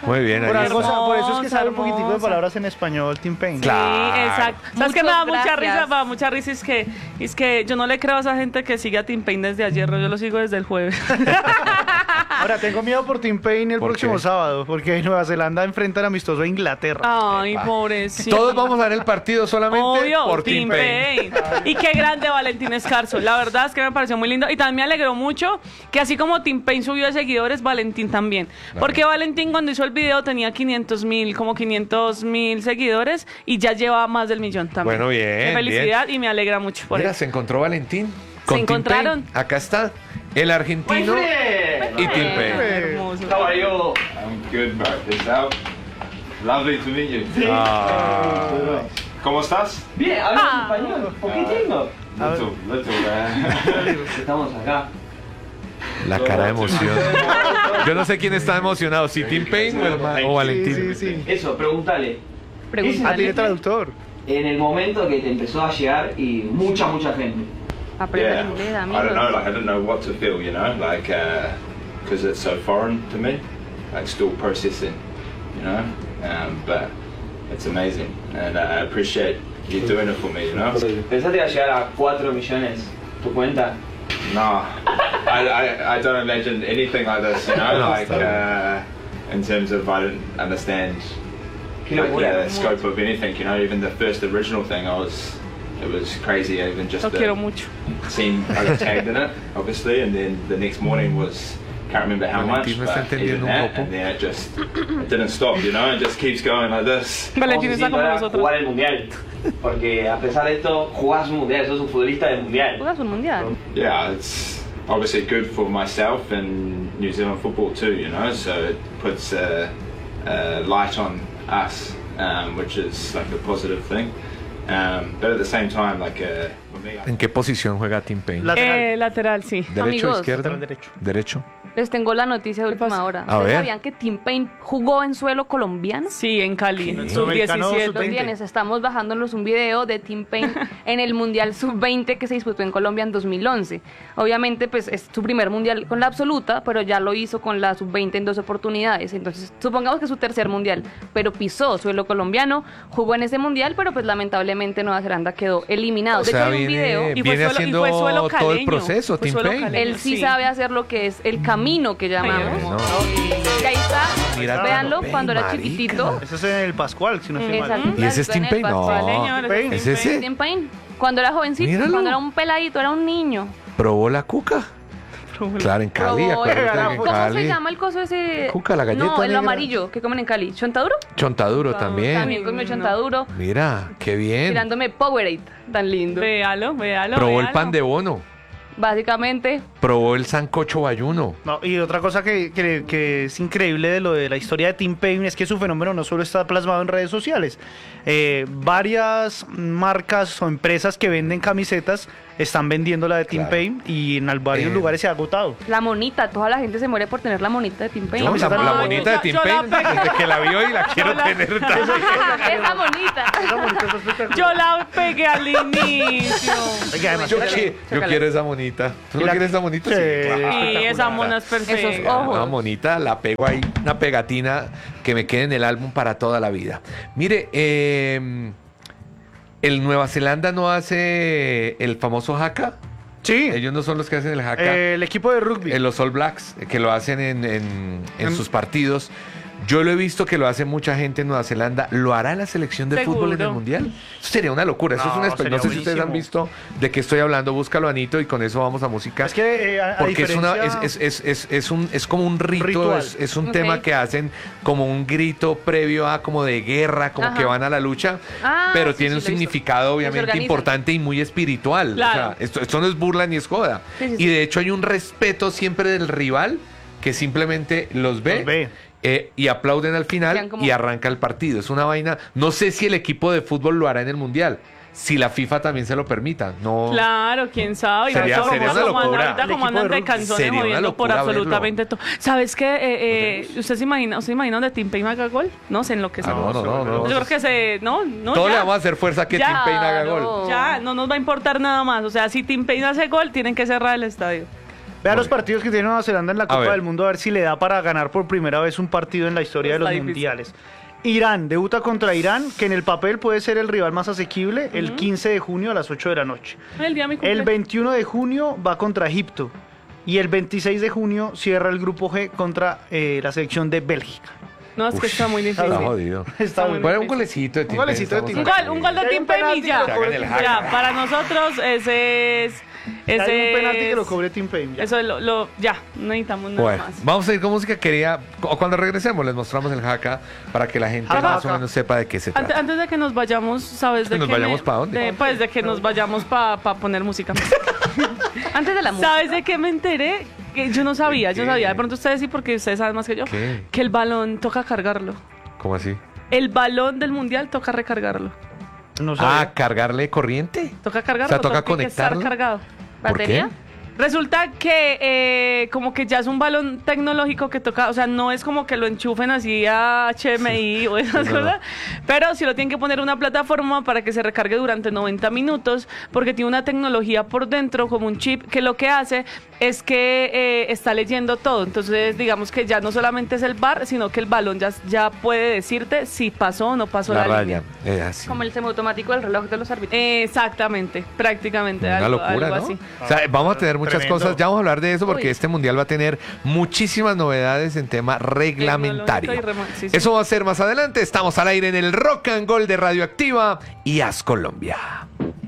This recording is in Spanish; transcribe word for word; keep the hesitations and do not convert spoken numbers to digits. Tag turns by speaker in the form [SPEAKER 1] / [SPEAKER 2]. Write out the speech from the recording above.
[SPEAKER 1] Muy bien.
[SPEAKER 2] Por,
[SPEAKER 1] ahí
[SPEAKER 2] algo,
[SPEAKER 1] está.
[SPEAKER 2] por eso es que sabe un
[SPEAKER 3] Hermosa.
[SPEAKER 2] poquitico de palabras en español, Tim Payne.
[SPEAKER 1] Claro.
[SPEAKER 3] Sí, exacto. ¿Sabes qué me
[SPEAKER 4] Muchas
[SPEAKER 3] da mucha
[SPEAKER 4] gracias.
[SPEAKER 3] risa? Me da mucha risa es que, es que yo no le creo a esa gente que sigue a Tim Payne desde ayer, yo lo sigo desde el jueves.
[SPEAKER 2] Ahora, tengo miedo por Tim Payne el
[SPEAKER 1] ¿Por
[SPEAKER 2] próximo
[SPEAKER 1] qué?
[SPEAKER 2] sábado, porque Nueva Zelanda enfrenta al amistoso a Inglaterra.
[SPEAKER 3] Ay,
[SPEAKER 1] Epa.
[SPEAKER 3] pobrecito.
[SPEAKER 1] Todos vamos a ver el partido solamente
[SPEAKER 3] Obvio,
[SPEAKER 1] por
[SPEAKER 3] Tim
[SPEAKER 1] Tim Payne.
[SPEAKER 3] Payne. Y qué grande Valentín Escarzo. La verdad es que me pareció muy lindo. Y también me alegró mucho que así como Tim Payne subió de seguidores, Valentín también.
[SPEAKER 1] Claro.
[SPEAKER 3] Porque Valentín cuando hizo el video tenía quinientos mil, como quinientos mil seguidores y ya lleva más del millón también.
[SPEAKER 1] Bueno, bien,
[SPEAKER 3] Qué felicidad y me alegra mucho por
[SPEAKER 1] Mira,
[SPEAKER 3] eso.
[SPEAKER 1] se encontró Valentín. Con Tim
[SPEAKER 3] encontraron.
[SPEAKER 1] Payne. Acá está el argentino y Tim Payne.
[SPEAKER 3] Hermoso.
[SPEAKER 5] How are you? I'm good, bro. Yourself? Lovely to meet you.
[SPEAKER 1] Ah.
[SPEAKER 5] ¿Cómo estás?
[SPEAKER 6] Bien, hablas
[SPEAKER 3] Ah.
[SPEAKER 6] español, poquitito.
[SPEAKER 5] Little, little, uh,
[SPEAKER 6] Estamos acá.
[SPEAKER 1] La cara de emoción. Yo no sé quién está emocionado, si Tim Payne o, el ma- o Valentín.
[SPEAKER 2] Sí, sí, sí.
[SPEAKER 6] Eso, pregúntale.
[SPEAKER 4] Pregúntale.
[SPEAKER 2] Ah, tiene traductor.
[SPEAKER 6] En el momento que te empezó a llegar y mucha, mucha gente.
[SPEAKER 4] Aprenda
[SPEAKER 5] yeah.
[SPEAKER 4] el inglés,
[SPEAKER 5] I
[SPEAKER 4] amigos.
[SPEAKER 5] don't know, like I don't know what to feel, you know, like because it's so foreign to me, like still processing, you know. Um, but it's amazing, and I appreciate you doing it for me, you know.
[SPEAKER 6] ¿Pensaste que iba a llegar a cuatro millones tu cuenta?
[SPEAKER 5] No, I, I, I don't imagine anything like this, you know,
[SPEAKER 1] No,
[SPEAKER 5] like
[SPEAKER 1] está
[SPEAKER 5] uh, in terms of I don't understand
[SPEAKER 6] Qué
[SPEAKER 5] like,
[SPEAKER 6] locura.
[SPEAKER 5] the scope of anything, you know, even the first original thing, I was, it was crazy, even just
[SPEAKER 3] Lo
[SPEAKER 5] the
[SPEAKER 3] quiero mucho.
[SPEAKER 5] scene, I got tagged in it, obviously, and then the next morning was, can't remember how much,
[SPEAKER 1] Valentín me está
[SPEAKER 5] but even
[SPEAKER 1] entendiendo un
[SPEAKER 5] that,
[SPEAKER 1] poco.
[SPEAKER 5] and then it just, it didn't stop, you know, it just keeps going like this.
[SPEAKER 3] Valentín
[SPEAKER 6] ¿Cómo se
[SPEAKER 3] está como
[SPEAKER 6] siente ahora
[SPEAKER 3] nosotros.
[SPEAKER 6] jugar el mundial? Porque a pesar de esto, jugás un mundial, sos un futbolista del mundial.
[SPEAKER 4] Juegas un mundial.
[SPEAKER 5] Yeah, it's obviously good for myself and New Zealand football too, you know, so it puts a, a light on us, um, which is like a positive thing. Um, but at the same time, like uh, for me, I
[SPEAKER 1] ¿En qué posición juega Tim Payne?
[SPEAKER 2] Lateral.
[SPEAKER 3] Eh, lateral, sí.
[SPEAKER 1] ¿Derecho o
[SPEAKER 4] Amigos.
[SPEAKER 1] izquierda?
[SPEAKER 2] Lateral derecho.
[SPEAKER 1] Derecho.
[SPEAKER 4] Les tengo la noticia de última
[SPEAKER 3] pasa?
[SPEAKER 4] hora.
[SPEAKER 1] A
[SPEAKER 4] ¿Ustedes
[SPEAKER 1] ver.
[SPEAKER 4] sabían que Tim Payne jugó en suelo colombiano?
[SPEAKER 3] Sí, en Cali, en el
[SPEAKER 1] ¿Qué?
[SPEAKER 3] sub
[SPEAKER 2] Sudamericano,
[SPEAKER 3] diecisiete.
[SPEAKER 2] sub
[SPEAKER 4] Los
[SPEAKER 2] veinte.
[SPEAKER 4] bienes, estamos bajándonos un video de Tim Payne en el Mundial sub veinte que se disputó en Colombia en dos mil once. Obviamente, pues es su primer Mundial con la absoluta, pero ya lo hizo con la sub veinte en dos oportunidades. Entonces, supongamos que es su tercer Mundial, pero pisó suelo colombiano, jugó en ese Mundial, pero pues lamentablemente Nueva Zelanda quedó eliminado.
[SPEAKER 1] O
[SPEAKER 4] de hecho,
[SPEAKER 1] sea,
[SPEAKER 4] hay un
[SPEAKER 1] viene,
[SPEAKER 4] video.
[SPEAKER 3] Y fue
[SPEAKER 1] viene
[SPEAKER 3] suelo- y
[SPEAKER 1] haciendo
[SPEAKER 3] fue suelo
[SPEAKER 1] todo el
[SPEAKER 3] caleño.
[SPEAKER 1] proceso,
[SPEAKER 3] Fue
[SPEAKER 1] Tim
[SPEAKER 3] suelo
[SPEAKER 1] Payne.
[SPEAKER 3] caleño.
[SPEAKER 4] Él sí,
[SPEAKER 3] Sí.
[SPEAKER 4] sabe hacer lo que es el camino que llamamos.
[SPEAKER 1] no.
[SPEAKER 4] Y ahí está,
[SPEAKER 1] Mira,
[SPEAKER 4] véanlo
[SPEAKER 1] Tim
[SPEAKER 4] cuando era
[SPEAKER 1] Payne,
[SPEAKER 4] chiquitito.
[SPEAKER 1] marica.
[SPEAKER 2] Eso es en el Pascual, si no estoy mal.
[SPEAKER 4] Exacto.
[SPEAKER 1] ¿Y ese es Tim
[SPEAKER 4] En el
[SPEAKER 1] Payne? No.
[SPEAKER 4] Pascual.
[SPEAKER 3] Señor,
[SPEAKER 2] Tim Payne.
[SPEAKER 3] Tim
[SPEAKER 1] ¿Es ese?
[SPEAKER 4] Tim Payne, cuando era jovencito,
[SPEAKER 1] Míralo.
[SPEAKER 4] cuando era un peladito, era un niño.
[SPEAKER 1] ¿Probó la cuca? Claro, en Cali,
[SPEAKER 4] Probó-
[SPEAKER 1] acuérdate que en
[SPEAKER 4] ¿Cómo
[SPEAKER 1] Cali.
[SPEAKER 4] se llama el coso ese?
[SPEAKER 1] Cuca, la galleta
[SPEAKER 4] No, el
[SPEAKER 1] negra.
[SPEAKER 4] amarillo que comen en Cali. ¿Chontaduro?
[SPEAKER 1] Chontaduro también.
[SPEAKER 4] También comió
[SPEAKER 3] No.
[SPEAKER 4] chontaduro.
[SPEAKER 1] Mira, qué bien.
[SPEAKER 4] Tirándome Powerade, tan lindo.
[SPEAKER 3] Véalo, véalo.
[SPEAKER 1] Probó el
[SPEAKER 3] véalo.
[SPEAKER 1] pan de bono.
[SPEAKER 4] Básicamente,
[SPEAKER 1] Probó el sancocho bayuno.
[SPEAKER 2] No, y otra cosa que, que- que es increíble de lo de la historia de Tim Payne es que su fenómeno no solo está plasmado en redes sociales. Eh, varias marcas o empresas que venden camisetas están vendiendo la de Tim
[SPEAKER 1] Claro.
[SPEAKER 2] Payne y en al- varios
[SPEAKER 1] Eh.
[SPEAKER 2] lugares se ha agotado.
[SPEAKER 4] la monita, toda la gente se muere por tener la monita de Tim Payne.
[SPEAKER 1] Yo, la,
[SPEAKER 2] Ay,
[SPEAKER 1] la
[SPEAKER 2] yo-
[SPEAKER 1] bonita de
[SPEAKER 3] yo-
[SPEAKER 1] Tim
[SPEAKER 3] yo la
[SPEAKER 1] Payne,
[SPEAKER 3] pegué.
[SPEAKER 1] desde que la vio y la quiero
[SPEAKER 3] la-
[SPEAKER 1] tener también.
[SPEAKER 4] Esa monita.
[SPEAKER 2] Esa bonita es espectacular.
[SPEAKER 3] Yo la pegué al inicio.
[SPEAKER 2] Oiga, además,
[SPEAKER 1] Yo,
[SPEAKER 2] mira,
[SPEAKER 1] qui- yo
[SPEAKER 4] Chócala.
[SPEAKER 1] quiero esa monita. ¿Tú
[SPEAKER 2] Y
[SPEAKER 1] no
[SPEAKER 2] la-
[SPEAKER 1] quieres esa monita?
[SPEAKER 2] Sí.
[SPEAKER 1] claro.
[SPEAKER 3] Sí, esa mona es perfecta.
[SPEAKER 4] Esos ojos.
[SPEAKER 1] Una monita, la pego ahí, una pegatina que me quede en el álbum para toda la vida. Mire, eh, el Nueva Zelanda no hace el famoso haka.
[SPEAKER 2] sí,
[SPEAKER 1] Ellos no son los que hacen el haka.
[SPEAKER 2] eh, el equipo de rugby.
[SPEAKER 1] Eh, los All Blacks, eh, que lo hacen en, en- en
[SPEAKER 2] En-
[SPEAKER 1] sus partidos. Yo lo he visto que lo hace mucha gente en Nueva Zelanda. ¿Lo hará la selección de
[SPEAKER 3] Seguro.
[SPEAKER 1] fútbol en el Mundial? Eso sería una locura. Eso
[SPEAKER 2] No,
[SPEAKER 1] es una espe-
[SPEAKER 2] sería
[SPEAKER 1] No sé si ustedes han
[SPEAKER 2] buenísimo.
[SPEAKER 1] visto de qué estoy hablando. Búscalo, Anito, y con eso vamos a música.
[SPEAKER 2] Es que eh, a, a
[SPEAKER 1] Porque es, una, es,
[SPEAKER 2] diferencia-
[SPEAKER 1] es, es, es, es un, es como un rito,
[SPEAKER 2] Ritual.
[SPEAKER 1] es, es un
[SPEAKER 4] Ok.
[SPEAKER 1] tema que hacen como un grito previo a como de guerra, como
[SPEAKER 4] Ajá.
[SPEAKER 1] que van a la lucha,
[SPEAKER 4] Ah,
[SPEAKER 1] pero
[SPEAKER 4] sí,
[SPEAKER 1] tiene
[SPEAKER 4] sí,
[SPEAKER 1] un
[SPEAKER 4] lo he visto.
[SPEAKER 1] significado
[SPEAKER 4] Se
[SPEAKER 1] obviamente
[SPEAKER 4] organizan.
[SPEAKER 1] importante y muy espiritual.
[SPEAKER 3] Claro.
[SPEAKER 1] O sea, esto, esto no es burla ni es joda.
[SPEAKER 4] Sí, sí,
[SPEAKER 1] Y
[SPEAKER 4] sí.
[SPEAKER 1] de hecho hay un respeto siempre del rival que simplemente los ve.
[SPEAKER 2] Los ve.
[SPEAKER 1] eh, y aplauden al final
[SPEAKER 4] Quedan como-
[SPEAKER 1] y arranca el partido. Es una vaina. No sé si el equipo de fútbol lo hará en el Mundial. Si la FIFA también se lo permita. No.
[SPEAKER 3] Claro, quién sabe. Y
[SPEAKER 1] Sería-
[SPEAKER 3] ahorita
[SPEAKER 1] sería
[SPEAKER 3] como-
[SPEAKER 1] una
[SPEAKER 3] como
[SPEAKER 1] locura.
[SPEAKER 3] ahorita
[SPEAKER 2] El
[SPEAKER 3] como
[SPEAKER 2] equipo de
[SPEAKER 3] andan de
[SPEAKER 2] rugby.
[SPEAKER 3] canzones
[SPEAKER 1] Sería una
[SPEAKER 3] jodiendo por
[SPEAKER 1] locura
[SPEAKER 3] absolutamente todo. ¿Sabes qué? Eh, eh, ¿Usted se imagina, usted imagina donde Tim Payne haga gol? No, se enloquece.
[SPEAKER 1] Ah, no, no, no, no.
[SPEAKER 3] Yo creo que se... No, no,
[SPEAKER 1] Todo
[SPEAKER 3] ya.
[SPEAKER 1] le vamos a hacer fuerza a que
[SPEAKER 3] Ya,
[SPEAKER 1] Tim Payne haga
[SPEAKER 4] no.
[SPEAKER 1] gol.
[SPEAKER 3] Ya, no nos va a importar nada más. O sea, si Tim Payne hace gol, tienen que cerrar el estadio.
[SPEAKER 2] Vea
[SPEAKER 1] Muy
[SPEAKER 2] los partidos que tiene Nueva Zelanda en la Copa
[SPEAKER 1] ver.
[SPEAKER 2] del Mundo, a ver si le da para ganar por primera vez un partido en la historia de
[SPEAKER 3] Está
[SPEAKER 2] los
[SPEAKER 3] difícil.
[SPEAKER 2] mundiales. Irán debuta contra Irán, que en el papel puede ser el rival más asequible, el quince de junio a las ocho de la noche.
[SPEAKER 3] El día de mi cumple.
[SPEAKER 2] El veintiuno de junio va contra Egipto. Y el veintiséis de junio cierra el grupo G contra eh, la selección de Bélgica.
[SPEAKER 3] No, es que está muy difícil.
[SPEAKER 1] Está jodido.
[SPEAKER 2] Está
[SPEAKER 3] muy
[SPEAKER 1] Bueno, un
[SPEAKER 3] difícil.
[SPEAKER 1] golecito de
[SPEAKER 2] Un
[SPEAKER 1] Tim
[SPEAKER 2] golecito de
[SPEAKER 1] Payne,
[SPEAKER 2] Tim
[SPEAKER 3] Un
[SPEAKER 1] estamos
[SPEAKER 3] gol, un gol de
[SPEAKER 2] Si hay
[SPEAKER 3] Tim
[SPEAKER 2] un
[SPEAKER 3] Payne y
[SPEAKER 2] penalti,
[SPEAKER 3] ya.
[SPEAKER 2] que lo cobre
[SPEAKER 1] el
[SPEAKER 2] Tim
[SPEAKER 1] hack.
[SPEAKER 3] Ya, para nosotros ese es...
[SPEAKER 2] Payne.
[SPEAKER 3] Ese
[SPEAKER 2] Hay un penalti que
[SPEAKER 3] es-
[SPEAKER 2] lo cobre Tim Payne. ya.
[SPEAKER 3] Eso es lo, lo- ya, no necesitamos nada
[SPEAKER 1] Bueno,
[SPEAKER 3] más.
[SPEAKER 1] vamos a ir con música. Quería, o cuando regresemos, les mostramos el jaca para que la gente
[SPEAKER 2] Jaca.
[SPEAKER 1] más o menos sepa de qué se
[SPEAKER 3] Antes,
[SPEAKER 1] trata.
[SPEAKER 3] antes de que nos vayamos, ¿sabes de
[SPEAKER 1] ¿Nos
[SPEAKER 3] qué
[SPEAKER 1] vayamos
[SPEAKER 3] me-
[SPEAKER 1] pa' dónde?
[SPEAKER 3] de- pues de que nos vayamos para poner música.
[SPEAKER 4] Antes de la música.
[SPEAKER 3] ¿Sabes de qué me enteré? Que yo no sabía, yo
[SPEAKER 1] qué?
[SPEAKER 3] no sabía. De pronto ustedes sí, porque ustedes saben más que yo.
[SPEAKER 1] ¿Qué?
[SPEAKER 3] Que el balón toca cargarlo.
[SPEAKER 1] ¿Cómo así?
[SPEAKER 3] El balón del mundial toca recargarlo.
[SPEAKER 2] No
[SPEAKER 1] Ah,
[SPEAKER 2] sabía.
[SPEAKER 1] ¿cargarle corriente?
[SPEAKER 3] Toca cargarlo.
[SPEAKER 1] O sea, toca
[SPEAKER 3] tiene que estar
[SPEAKER 1] conectarlo.
[SPEAKER 3] cargado.
[SPEAKER 1] ¿Por
[SPEAKER 4] ¿Batería?
[SPEAKER 1] qué?
[SPEAKER 3] Resulta que eh, como que ya es un balón tecnológico que toca, o sea, no es como que lo enchufen así a H M I o esas
[SPEAKER 1] No.
[SPEAKER 3] cosas, pero sí lo tienen que poner en una plataforma para que se recargue durante noventa minutos, porque tiene una tecnología por dentro, como un chip, que lo que hace es que eh, está leyendo todo. Entonces, digamos que ya no solamente es el bar, sino que el balón ya, ya puede decirte si pasó o no pasó
[SPEAKER 1] La
[SPEAKER 3] la,
[SPEAKER 1] raya.
[SPEAKER 3] línea.
[SPEAKER 1] Es así.
[SPEAKER 4] Como el semiautomático del reloj de los árbitros.
[SPEAKER 3] Exactamente, prácticamente.
[SPEAKER 1] Una
[SPEAKER 3] algo,
[SPEAKER 1] locura,
[SPEAKER 3] algo
[SPEAKER 1] ¿no?
[SPEAKER 3] así.
[SPEAKER 1] O sea, vamos a tener muchas
[SPEAKER 2] Tremendo.
[SPEAKER 1] cosas. Ya vamos a hablar de eso porque
[SPEAKER 4] Uy.
[SPEAKER 1] este mundial va a tener muchísimas novedades en tema reglamentario.
[SPEAKER 3] Tecnológico y remo- sí, sí.
[SPEAKER 1] Eso va a ser más adelante. Estamos al aire en el Rock and Gold de Radioactiva y Haz Colombia.